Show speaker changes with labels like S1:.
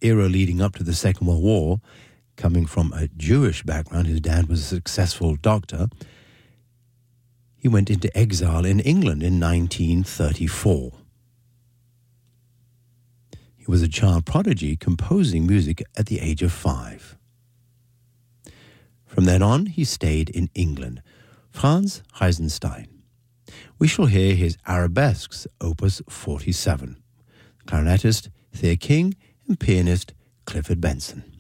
S1: era leading up to the Second World War, coming from a Jewish background, his dad was a successful doctor, he went into exile in England in 1934. He was a child prodigy, composing music at the age of 5. From then on, he stayed in England. Franz Heisenstein. We shall hear his Arabesques, Opus 47. Clarinetist Thea King and pianist Clifford Benson.